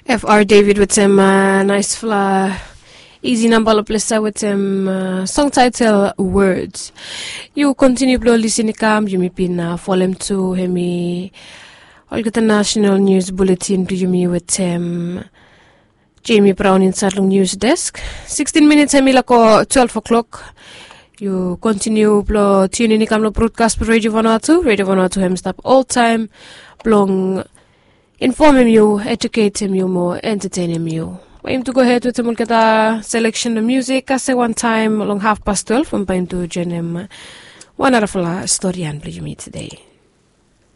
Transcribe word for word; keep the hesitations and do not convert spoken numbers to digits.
F R David with him uh, nice fla easy number of places with him uh, song title Words. You continue to listen to cam you may pin uh, follow him to him all get the national news bulletin to you with him Jamie Brown in Sarlung News Desk. Sixteen minutes him like twelve o'clock. You continue to tune in to broadcast for Radio Vanuatu. Radio Vanuatu him stop all time blong inform him you, educate him you more, entertain him you. We're to go ahead with the selection of music. I say one time along half past twelve. I'm going to join him one out of a story and play you me today.